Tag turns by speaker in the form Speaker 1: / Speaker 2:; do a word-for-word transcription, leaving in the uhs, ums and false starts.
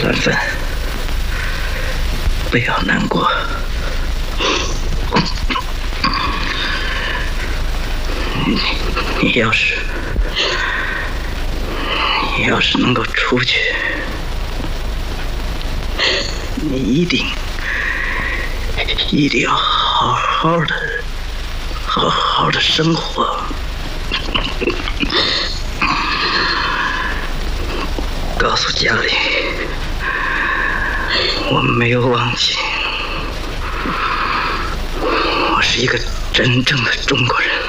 Speaker 1: 凡凡，不要难过。你你要是你要是能够出去，你一定一定要好好的好好的生活。告诉家里，我没有忘记，我是一个真正的中国人。